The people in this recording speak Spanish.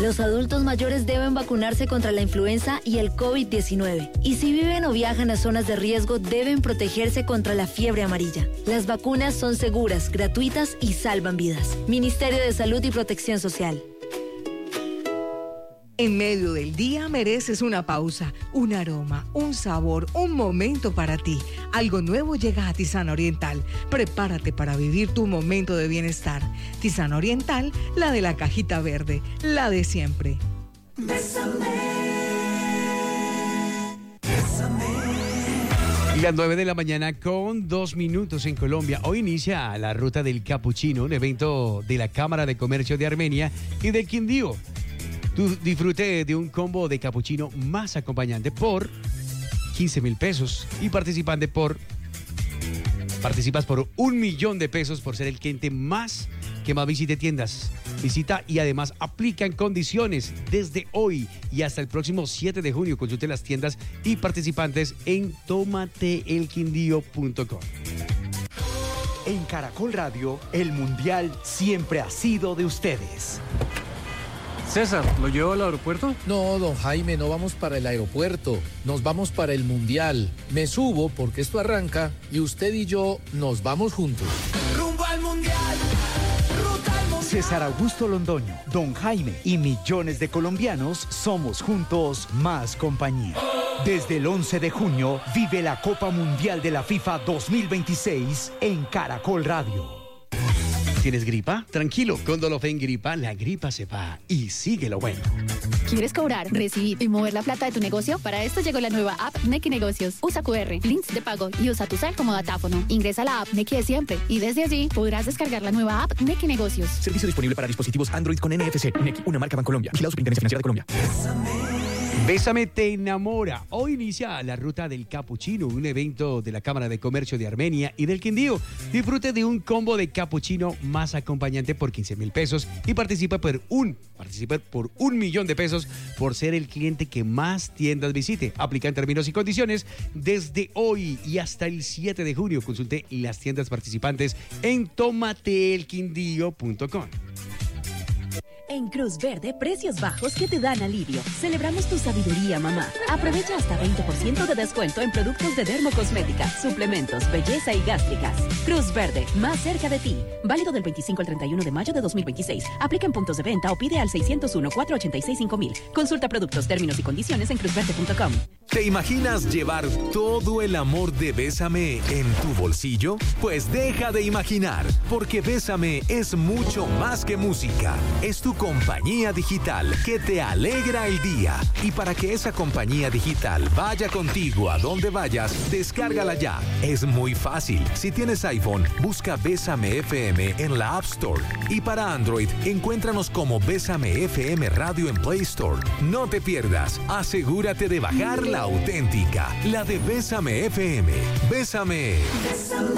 Los adultos mayores deben vacunarse contra la influenza y el COVID-19. Y si viven o viajan a zonas de riesgo, deben protegerse contra la fiebre amarilla. Las vacunas son seguras, gratuitas y salvan vidas. Ministerio de Salud y Protección Social. En medio del día mereces una pausa, un aroma, un sabor, un momento para ti. Algo nuevo llega a Tisana Oriental. Prepárate para vivir tu momento de bienestar. Tisana Oriental, la de la cajita verde, la de siempre. Las 9 de la mañana con 2 minutos en Colombia. Hoy inicia la Ruta del Capuchino, un evento de la Cámara de Comercio de Armenia y del Quindío. Tú disfrute de un combo de capuchino más acompañante por 15,000 pesos y participas por 1,000,000 de pesos por ser el cliente que más visite tiendas. Visita y además aplica en condiciones desde hoy y hasta el próximo 7 de junio. Consulte las tiendas y participantes en tomateelquindío.com. En Caracol Radio, el Mundial siempre ha sido de ustedes. César, ¿lo llevo al aeropuerto? No, don Jaime, no vamos para el aeropuerto, nos vamos para el Mundial. Me subo porque esto arranca y usted y yo nos vamos juntos. ¡Rumbo al Mundial! ¡Ruta al Mundial! César Augusto Londoño, don Jaime y millones de colombianos somos juntos más compañía. Desde el 11 de junio vive la Copa Mundial de la FIFA 2026 en Caracol Radio. ¿Tienes gripa? Tranquilo, con Dolofen Gripa, la gripa se va y sigue lo bueno. ¿Quieres cobrar, recibir y mover la plata de tu negocio? Para esto llegó la nueva app Nequi Negocios. Usa QR, links de pago y usa tu cel como datáfono. Ingresa a la app Nequi de siempre y desde allí podrás descargar la nueva app Nequi Negocios. Servicio disponible para dispositivos Android con NFC. Nequi, una marca Bancolombia. Vigilado Superintendencia Financiera de Colombia. Bésame te enamora. Hoy inicia la Ruta del Capuchino, un evento de la Cámara de Comercio de Armenia y del Quindío. Disfrute de un combo de capuchino más acompañante por 15,000 pesos y participe por 1,000,000 de pesos por ser el cliente que más tiendas visite. Aplica en términos y condiciones desde hoy y hasta el 7 de junio. Consulte las tiendas participantes en tomateelquindío.com. En Cruz Verde, precios bajos que te dan alivio. Celebramos tu sabiduría, mamá. Aprovecha hasta 20% de descuento en productos de dermocosmética, suplementos, belleza y gástricas. Cruz Verde, más cerca de ti. Válido del 25 al 31 de mayo de 2026. Aplica en puntos de venta o pide al 601-486-5000. Consulta productos, términos y condiciones en cruzverde.com. ¿Te imaginas llevar todo el amor de Bésame en tu bolsillo? Pues deja de imaginar, porque Bésame es mucho más que música. Es tu compañía digital que te alegra el día. Y para que esa compañía digital vaya contigo a donde vayas, descárgala ya. Es muy fácil. Si tienes iPhone, busca Bésame FM en la App Store. Y para Android, encuéntranos como Bésame FM Radio en Play Store. No te pierdas. Asegúrate de bajar la auténtica, la de Bésame FM. Bésame.